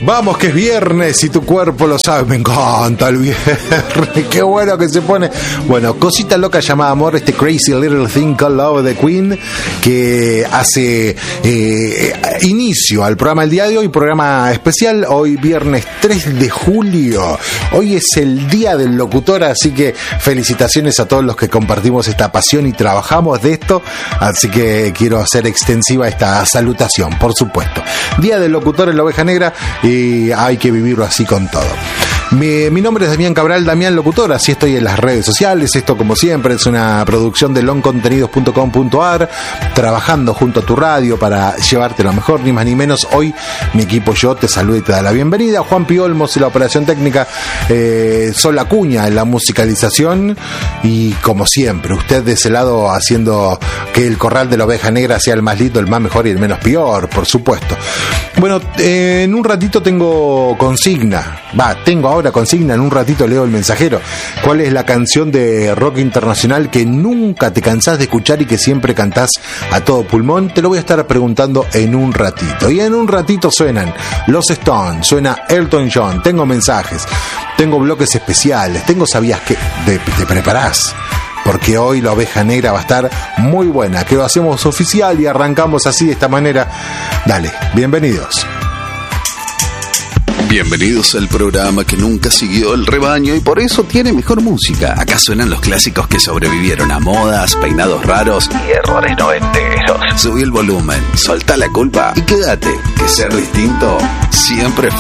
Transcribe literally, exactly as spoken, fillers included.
Vamos, que es viernes y tu cuerpo lo sabe. Me encanta el viernes. Qué bueno que se pone. Bueno, cosita loca llamada amor, este Crazy Little Thing Called Love de Queen, que hace eh, inicio al programa el día de hoy, programa especial, hoy viernes tres de julio. Hoy es el día del locutor, así que felicitaciones a todos los que compartimos esta pasión y trabajamos de esto, así que quiero hacer extensiva esta salutación, por supuesto. Día del locutor en la Oveja Negra, y hay que vivirlo así con todo. Mi, mi nombre es Damián Cabral, Damián Locutor, así estoy en las redes sociales. Esto, como siempre, es una producción de long contenidos punto com punto a r, trabajando junto a tu radio para llevarte lo mejor, ni más ni menos. Hoy mi equipo y yo te saluda y te da la bienvenida. Juan Pi Olmos en la operación técnica, eh, Sol Acuña en la musicalización, y como siempre, usted de ese lado haciendo que el corral de la Oveja Negra sea el más lindo, el más mejor y el menos peor, por supuesto. Bueno, eh, en un ratito tengo consigna, va, tengo ahora consigna, en un ratito leo el mensajero. ¿Cuál es la canción de rock internacional que nunca te cansás de escuchar y que siempre cantás a todo pulmón? Te lo voy a estar preguntando en un ratito. Y en un ratito suenan los Stones, suena Elton John, tengo mensajes, tengo bloques especiales, tengo sabías que te, te preparás, porque hoy la Oveja Negra va a estar muy buena, que lo hacemos oficial y arrancamos así, de esta manera. Dale, bienvenidos. Bienvenidos al programa que nunca siguió el rebaño y por eso tiene mejor música. Acá suenan los clásicos que sobrevivieron a modas, peinados raros y errores noventeros. Subí el volumen, soltá la culpa y quédate, que ser distinto siempre